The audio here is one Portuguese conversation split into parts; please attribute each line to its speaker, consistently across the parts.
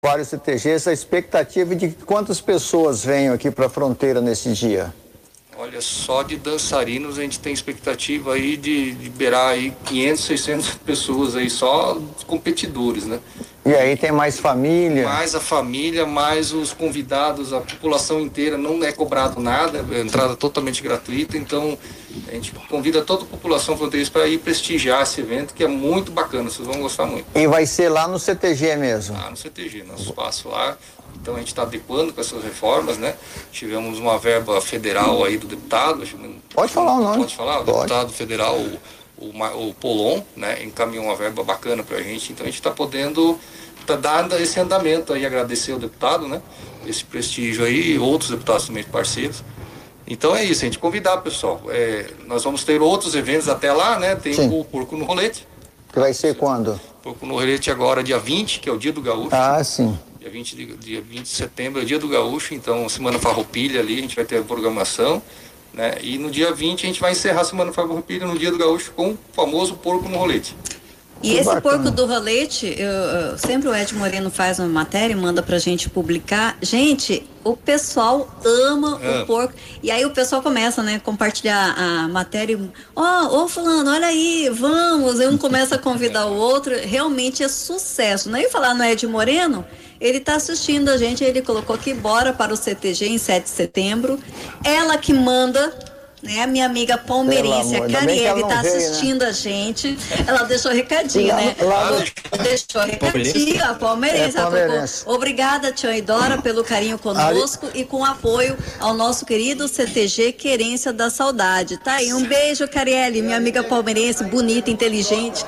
Speaker 1: vários CTGs, a expectativa de quantas pessoas venham aqui para a fronteira nesse dia?
Speaker 2: Olha, só de dançarinos a gente tem expectativa aí de liberar aí 500, 600 pessoas aí, só competidores, né?
Speaker 1: E aí tem mais família?
Speaker 2: Mais a família, mais os convidados, a população inteira, não é cobrado nada, é entrada totalmente gratuita, então a gente convida toda a população fronteiriça para ir prestigiar esse evento, que é muito bacana, vocês vão gostar muito.
Speaker 1: E vai ser lá no CTG mesmo?
Speaker 2: Lá no CTG, nosso espaço lá. Então a gente está adequando com essas reformas, né? Tivemos uma verba federal aí do deputado.
Speaker 1: Pode falar o nome.
Speaker 2: Pode falar? O deputado federal, o Polon, né? Encaminhou uma verba bacana para a gente. Então a gente está podendo dar esse andamento aí, agradecer ao deputado, né? Esse prestígio aí, outros deputados também parceiros. Então é isso, a gente convidar, pessoal. Nós vamos ter outros eventos até lá, né? Tem o Porco no Rolete.
Speaker 1: Que vai ser quando?
Speaker 2: Porco no Rolete agora, dia 20, que é o dia do gaúcho.
Speaker 1: Ah, sim.
Speaker 2: Dia 20 de setembro é o dia do gaúcho, então Semana Farroupilha ali, a gente vai ter a programação, né? E no dia 20 a gente vai encerrar a Semana Farroupilha no dia do gaúcho com o famoso Porco no Rolete.
Speaker 3: E esse Porco do Rolete, sempre o Ed Moreno faz uma matéria e manda pra gente publicar. Gente, o pessoal ama o porco. E aí o pessoal começa, né, compartilhar a matéria. Ô fulano, olha aí, vamos. Um começa a convidar o outro. Realmente é sucesso. Não é falar no Ed Moreno? Ele está assistindo a gente, ele colocou aqui, bora para o CTG em 7 de setembro. Ela que manda, né? A minha amiga palmeirense, a Carielle, está assistindo a gente. Ela deixou recadinho, né? Deixou recadinho, a palmeirense. Obrigada, tia Idora, pelo carinho conosco e com apoio ao nosso querido CTG Querência da Saudade. Tá aí, um beijo, Carielle, minha amiga palmeirense, bonita, inteligente.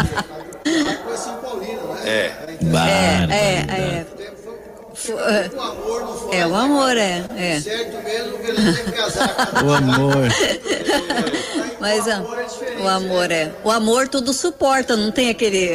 Speaker 3: O amor certo mesmo que ele tem que casar.
Speaker 4: O amor.
Speaker 3: Mas o amor tudo suporta, não tem aquele.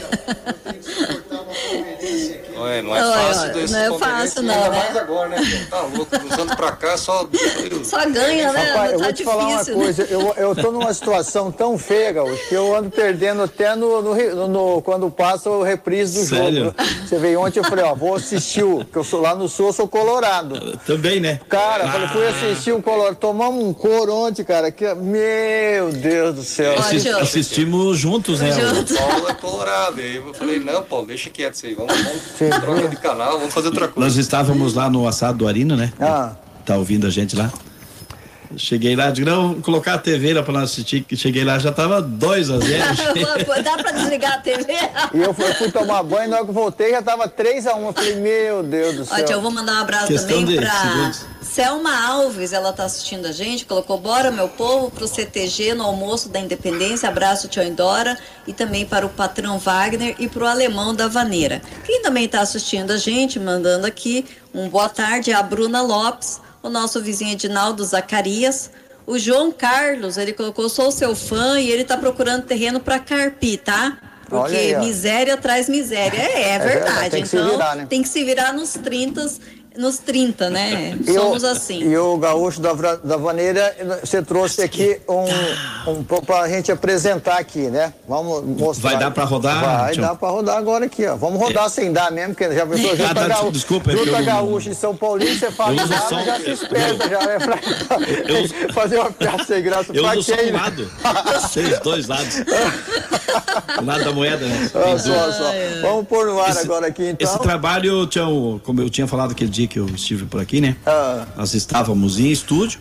Speaker 2: Não é fácil desse.
Speaker 3: Não é fácil, não, né?
Speaker 2: Mas agora, né? Tá louco, cruzando pra cá, só
Speaker 3: ganha, né?
Speaker 1: Rapaz, eu vou te
Speaker 3: difícil,
Speaker 1: falar uma coisa, eu tô numa situação tão feia, Gaúcho, que eu ando perdendo até quando passa o reprise do jogo. Você veio ontem, eu falei, vou assistir que eu sou lá no Sul, eu sou colorado.
Speaker 4: Também, né?
Speaker 1: Cara, fui assistir um colorado, tomamos um coro ontem, cara, que, meu Deus do céu.
Speaker 4: Assistimos juntos, né?
Speaker 2: O Paulo é colorado, aí eu falei, não, Paulo, deixa quieto isso aí, vamos troca de canal, vamos fazer outra coisa.
Speaker 4: Nós estávamos lá no assado do Arino, né? Tá ouvindo a gente lá? Cheguei lá, digo, não, vou colocar a TV lá pra nós assistir. Cheguei lá, já tava 2-0.
Speaker 3: Dá pra desligar a TV?
Speaker 1: E eu fui tomar banho, na hora que eu voltei já tava 3-1. Eu falei, meu Deus do céu.
Speaker 3: Olha, eu vou mandar um abraço também pra Selma Alves, ela tá assistindo a gente, colocou bora meu povo pro CTG no almoço da Independência, abraço tia Indora, e também para o patrão Wagner e pro alemão da Vaneira. Quem também tá assistindo a gente, mandando aqui um boa tarde, é a Bruna Lopes, o nosso vizinho Edinaldo Zacarias, o João Carlos, ele colocou, sou seu fã e ele tá procurando terreno para carpir, tá? Porque aí, miséria traz miséria. É verdade.
Speaker 1: Tem que se virar, né?
Speaker 3: Tem que se virar nos 30, né? Somos assim.
Speaker 1: E o Gaúcho da Vaneira, você trouxe aqui pra gente apresentar aqui, né? Vamos mostrar.
Speaker 4: Vai dar pra rodar?
Speaker 1: Vai dar pra rodar agora aqui, ó. Vamos rodar sem dar mesmo, porque já pensou, junta Gaúcho e São Paulino, você fala já se esperta, já é pra fazer uma piada sem graça pra quem?
Speaker 4: Só um lado. Os dois lados. O lado da moeda, né?
Speaker 1: Vamos pôr no ar agora aqui, então.
Speaker 4: Esse trabalho, como eu tinha falado aquele dia que eu estive por aqui, né? Nós estávamos em estúdio.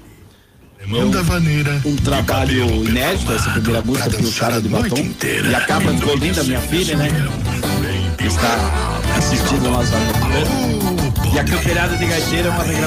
Speaker 4: Um trabalho inédito, essa primeira música do Chara de Batom. E a capa ficou linda, minha filha, né? Está assistindo a nossa. E a campeirada de gaiteira é uma